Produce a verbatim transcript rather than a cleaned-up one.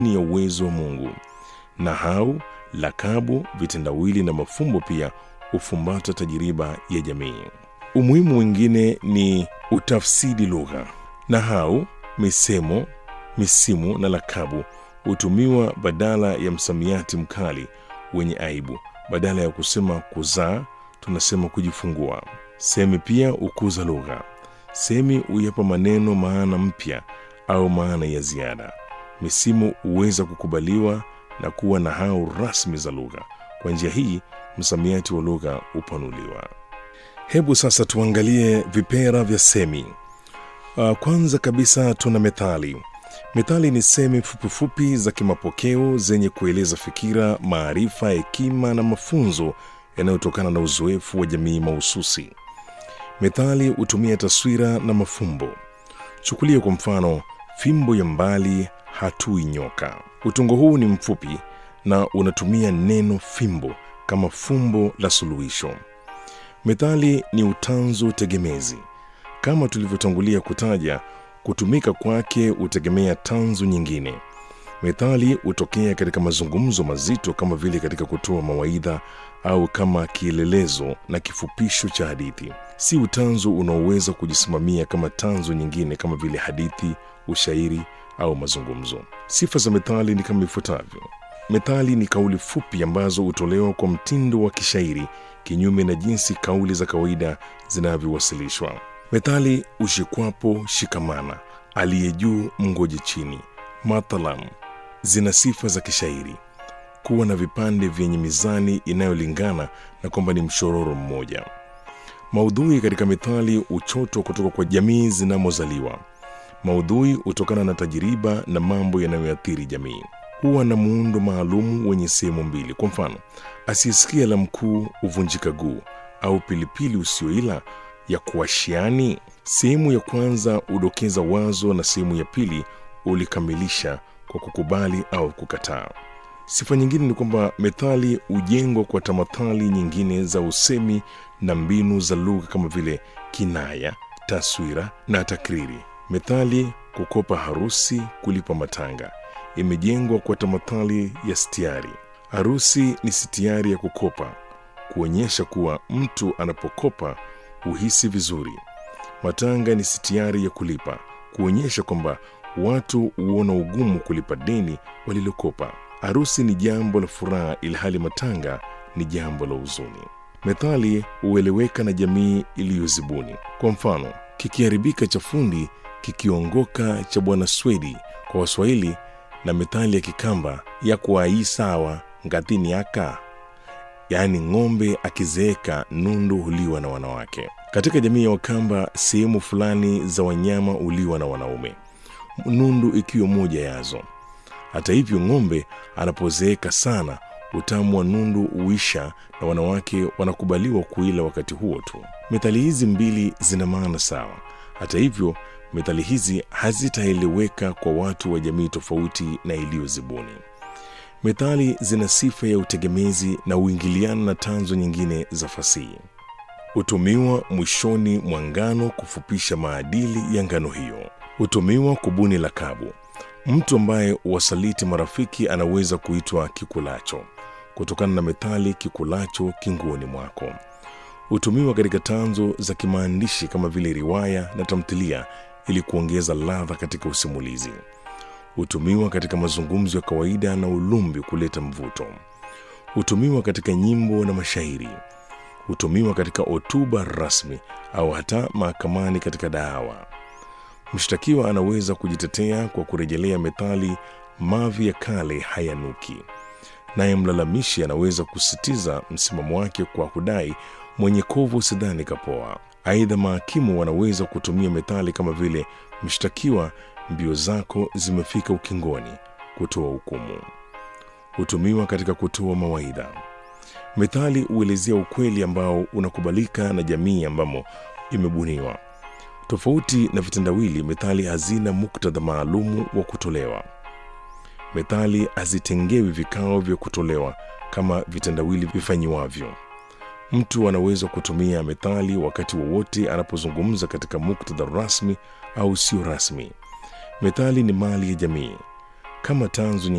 ya uwezo wa Mungu. Nahau, lakabu, vitendawili na mafumbo pia hufumbata tajiriba ya jamii. Umuhimu mwingine ni utafsiri lugha. Nahau, misemo, misimu na lakabu hutumiwa badala ya msamiati mkali wenye aibu. Badala ya kusema kuzaa, tunasema kujifungua. Semi pia hukuza lugha. Semi huyapa maneno maana mpya au maana ya ziada. Misimu huweza kukubaliwa na kuwa nahau rasmi za lugha. Kwa njia hii, msamiati wa lugha upanuliwa. Hebu sasa tuangalie vipera vya semi. Uh, kwanza kabisa tuna methali. Methali ni semi fupifupi za kimapokeo zenye kueleza fikira, maarifa, hekima na mafunzo yanayotokana na uzoefu wa jamii mahususi. Methali hutumia taswira na mafumbo. Chukulia kwa mfano, fimbo ya mbali hatui nyoka. Utungo huu ni mfupi na unatumia neno fimbo kama fumbo la suluhisho. Methali ni utanzu tegemezi. Kama tulivyotangulia kutaja, kutumika kwake hutegemea tanzu nyingine. Methali hutokea katika mazungumzo mazito kama vile katika kutoa mawaidha au kama kielelezo na kifupisho cha hadithi. Si utanzu unaoweza kujisimamia kama tanzu nyingine kama vile hadithi, ushairi au mazungumzo. Sifa za methali ni kama ifuatavyo. Methali ni kauli fupi ambazo hutolewa kwa mtindo wa kishairi, kinyume na jinsi kauli za kawaida zinavyowasilishwa. Methali ushikwapo shikamana, aliye juu mngoje chini. Mathalan, zina sifa za kishairi, kuwa na vipande vyenye mizani inayolingana na kwamba ni mshororo mmoja. Maudhui katika methali huchotwa kutoka kwa jamii zinamozaliwa. Maudhui hutokana na tajiriba na mambo yanayoathiri jamii. Huwa na muundo maalumu wenye sehemu mbili. Kwa mfano, asiyesikia la mkuu huvunjika guu, au pilipili usioila ya kuashiani. Sehemu ya kwanza hudokeza wazo na sehemu ya pili ulikamilisha kwa kukubali au kukataa. Sifa nyingine ni kwamba methali hujengwa kwa tamathali nyingine za usemi na mbinu za lugha kama vile kinaya, taswira na takriri. Methali kukopa harusi, kulipa matanga imejengwa kwa tamathali ya sitiari. Harusi ni sitiari ya kukopa, kuonyesha kuwa mtu anapokopa uhisi vizuri. Matanga ni sitiari ya kulipa, kuonyesha kwamba watu huona ugumu kulipa deni walilokopa. Harusi ni jambo la furaha, ilhali matanga ni jambo la huzuni. Methali hueleweka na jamii iliyozibuni. Kwa mfano, kikiharibika cha fundi, kikiongoka cha bwana Swedi kwa Waswahili, na methali ya Kikamba ya kuai sawa ngatini aka, yaani ng'ombe akizeeka nundu huliwa na wanawake. Katika jamii ya Wakamba, sehemu fulani za wanyama huliwa na wanaume, nundu ikiwa moja yazo. Hata hivyo, ng'ombe anapozeeka sana, utamu wa nundu huisha na wanawake wanakubaliwa kuila wakati huo tu. Methali hizi mbili zina maana sawa. Hata hivyo, methali hizi hazitaeleweka kwa watu wa jamii tofauti na iliyozibuni. Methali zina sifa ya utegemezi na uingiliana na tanzo nyingine za fasihi. Hutumiwa mwishoni mwa ngano kufupisha maadili ya ngano hiyo. Hutumiwa kubuni lakabu. Mtu ambaye wasaliti marafiki anaweza kuitwa kikulacho, kutokana na methali kikulacho kinguoni mwako. Hutumiwa katika tanzo za kimaandishi kama vile riwaya na tamthilia ili kuongeza ladha katika usimulizi. Hutumiwa katika mazungumzo ya kawaida na ulumbi kuleta mvuto. Hutumiwa katika nyimbo na mashairi. Hutumiwa katika hotuba rasmi au hata mahakamani katika dawa. Mshtakiwa anaweza kujitetea kwa kurejelea methali mavi ya kale hayanuki. Naye mlalamishi anaweza kusitiza msimamo wake kwa kudai mwenye kovu sidhani kapoa. Aidha, mahakimu wanaweza kutumia methali kama vile mshtakiwa, mbio zako zimefika ukingoni, kutoa hukumu. Hutumiwa katika kutoa mawaidha. Methali huelezea ukweli ambao unakubalika na jamii ambamo imebuniwa. Tofauti na vitendawili, methali hazina muktadha maalumu wa kutolewa. Methali hazitengewi vikao vya kutolewa kama vitendawili vifanyiwavyo. Mtu anaweza kutumia methali wakati wowote anapozungumza katika muktadha rasmi au sio rasmi. Methali ni mali ya jamii kama tanzu